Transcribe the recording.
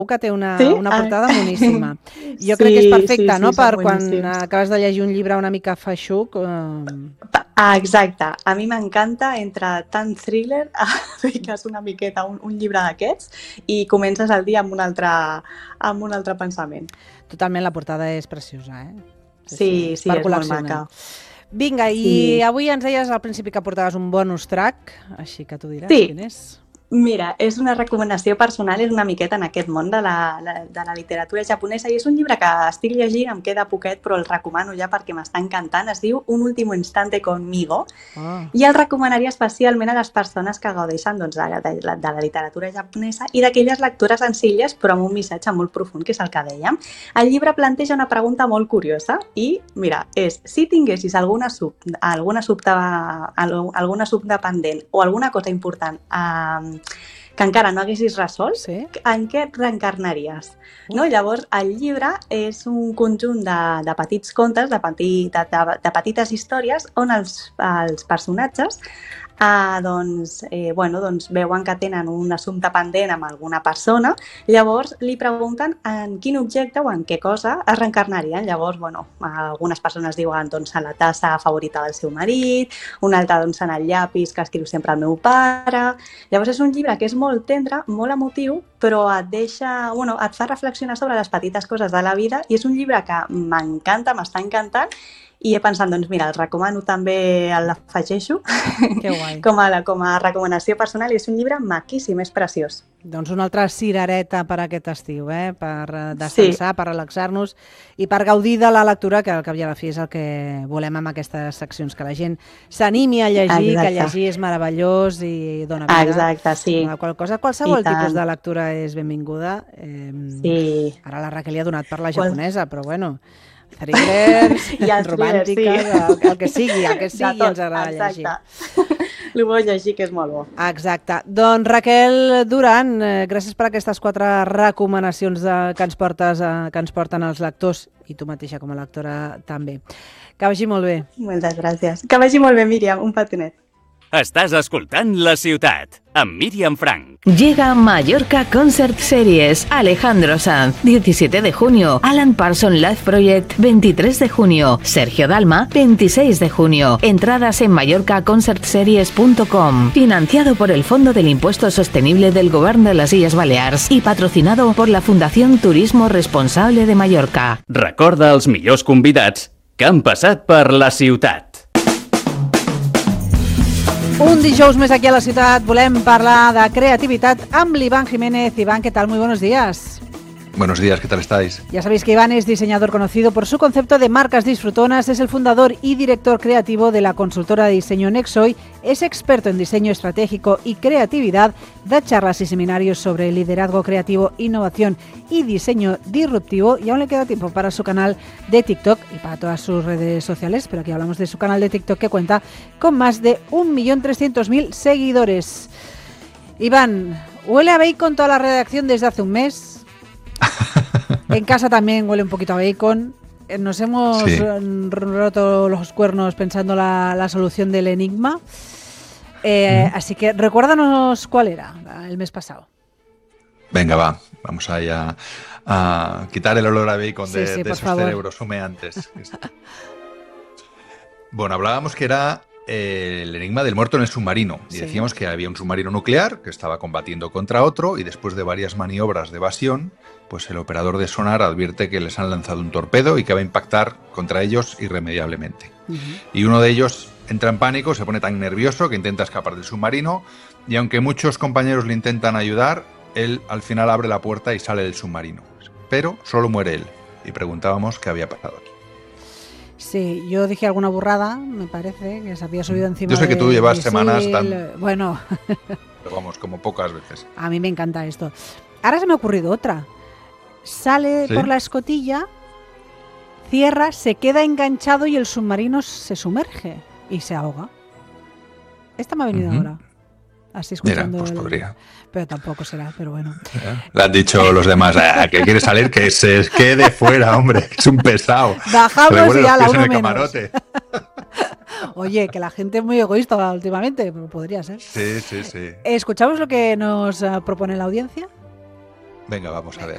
que té una Sí? portada moníssima. Jo Sí, crec que és perfecta, sí, no?, són per quan boníssims. acabes de llegir un llibre una mica feixuc. Exacte. A mi m'encanta entre tant thriller, fiques una miqueta un llibre d'aquests i comences el dia amb un altre pensament. Totalment, la portada és preciosa, eh? Sí, Sí, és sí, per és molt col·leccionar. maca. Vinga, i Sí. avui ens deies al principi que portaves un bonus track, així que tu diràs Sí, quin és. mira, és una recomanació personal, és una miqueta en aquest món de la literatura japonesa i és un llibre que estic llegint, em queda poquet, però el recomano ja perquè m'està encantant. Es diu Un último instante conmigo Oh. i el recomanaria especialment a les persones que gaudeixen doncs, de la literatura japonesa i d'aquelles lectures senzilles però amb un missatge molt profund, que és el que dèiem. El llibre planteja una pregunta molt curiosa i, mira, és si tinguessis alguna subdependent o alguna cosa important que encara no haguessis resolt, Sí? en què et reencarnaries? No? Uf. Llavors, el llibre és un conjunt de petits contes, de petites històries, on els personatges doncs veuen que tenen un assumpte pendent amb alguna persona, llavors li pregunten en quin objecte o en què cosa es reencarnarien. Llavors, algunes persones diuen doncs, en la tassa favorita del seu marit, una altra doncs, en el llapis que escriu sempre el meu pare. Llavors és un llibre que és molt tendre, molt emotiu, però et fa reflexionar sobre les petites coses de la vida i és un llibre que m'encanta, m'està encantant i he pensat, doncs mira, el recomano també, l'afegeixo Que guai. com a recomanació personal i és un llibre maquíssim, és preciós. Doncs una altra cirereta per aquest estiu, per Sí, descansar, per relaxar-nos i per gaudir de la lectura, que al cap i a la fi és el que volem amb aquestes seccions, que la gent s'animi a llegir, que exacte, llegir és meravellós i dona vida. exacte, sí, Qualsevol i tipus tant, de lectura és benvinguda. sí. Ara la Raquel hi ha donat per la Qual... japonesa, però bueno, thrillers, I els thrillers, sí. romàntiques, el que sigui De tot, ens agrada llegir. exacte. Lo vull llegir, que és molt bo. Exacte. Doncs Raquel Duran, gràcies per aquestes 4 recomanacions que ens porten els lectors i tu mateixa com a lectora també. Que vagi molt bé. Moltes gràcies. Que vagi molt bé, Míriam, un petonet. Estàs escoltant La Ciutat, amb Míriam Frank. Llega Mallorca Concert Series, Alejandro Sanz, 17 de junio, Alan Parsons Live Project, 23 de junio, Sergio Dalma, 26 de junio. Entradas en mallorcaconcertseries.com, financiado por el Fondo del Impuesto Sostenible del Govern de les Illes Balears y patrocinado por la Fundación Turismo Responsable de Mallorca. Recorda els millors convidats que han passat per La Ciutat. Un dijous més aquí a la ciutat volem parlar de creativitat amb l'Iván Jiménez. Iván, ¿qué tal? Muy buenos días. Buenos días, ¿qué tal estáis? Ya sabéis que Iván es diseñador conocido por su concepto de marcas disfrutonas, es el fundador y director creativo de la consultora de diseño Nexoy, es experto en diseño estratégico y creatividad, da charlas y seminarios sobre liderazgo creativo, innovación y diseño disruptivo y aún le queda tiempo para su canal de TikTok y para todas sus redes sociales, pero aquí hablamos de su canal de TikTok que cuenta con más de 1.300.000 seguidores. Iván, huele a bacon toda la redacción desde hace un mes. En casa también huele un poquito a bacon. Nos hemos roto los cuernos pensando la solución del enigma. Así que recuérdanos cuál era el mes pasado. Venga, va. Vamos allá a quitar el olor a bacon de esos favor. cerebros humeantes. Bueno, hablábamos que era el enigma del muerto en el submarino. Y decíamos que había un submarino nuclear que estaba combatiendo contra otro y después de varias maniobras de evasión, pues el operador de sonar advierte que les han lanzado un torpedo y que va a impactar contra ellos irremediablemente. Y uno de ellos entra en pánico, se pone tan nervioso que intenta escapar del submarino y aunque muchos compañeros le intentan ayudar, él al final abre la puerta y sale del submarino. Pero solo muere él. Y preguntábamos qué había pasado aquí. Sí, yo dije alguna burrada, me parece, que se había subido encima. Yo sé que tú llevas semanas Bueno. Pero vamos, como pocas veces. A mí me encanta esto. Ahora se me ha ocurrido otra. Sale por la escotilla, cierra, se queda enganchado y el submarino se sumerge y se ahoga. Esta me ha venido ahora. Así escuchando. Mira, pues podría. Pero tampoco será, pero bueno. Le han dicho los demás, que quiere salir, que se quede fuera, hombre, que es un pesado. Bajamos y ya la uno en el menos. camarote. Oye, que la gente es muy egoísta últimamente, podría ser. Sí. ¿Escuchamos lo que nos propone la audiencia? Venga, vamos a ver.